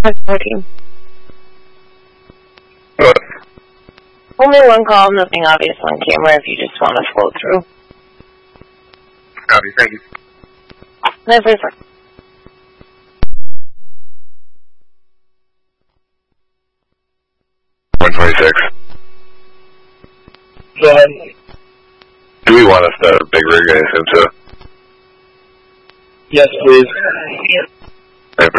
14. What? Only one call, nothing obvious on camera if you just want to flow through. Copy, thank you. No, please. 126. Go ahead. Do we want us to big rig? I assume so. Yes, please.